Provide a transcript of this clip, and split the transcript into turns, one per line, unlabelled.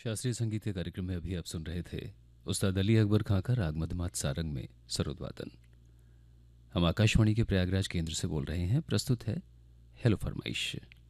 शास्त्रीय संगीत के कार्यक्रम में अभी आप सुन रहे थे उस्ताद अली अकबर खां का राग मधमात सारंग में सरोदवादन। हम आकाशवाणी के प्रयागराज केंद्र से बोल रहे हैं। प्रस्तुत है हेलो फरमाइश।